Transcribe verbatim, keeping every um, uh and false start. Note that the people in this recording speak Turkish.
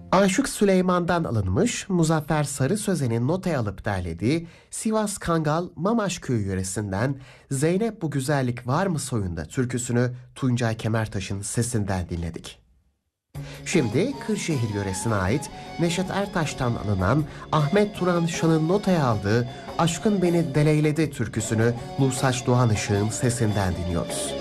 Aşık Süleyman'dan alınmış Muzaffer Sarı Sözen'in notaya alıp derlediği Sivas Kangal Mamaş Köyü yöresinden Zeynep Bu Güzellik Var mı Soyunda türküsünü Tuncay Kemertaş'ın sesinden dinledik. Şimdi Kırşehir yöresine ait Neşet Ertaş'tan alınan Ahmet Turan Şan'ın notaya aldığı Aşkın Beni Deleyledi türküsünü Nusaç Doğan Işık'ın sesinden dinliyoruz.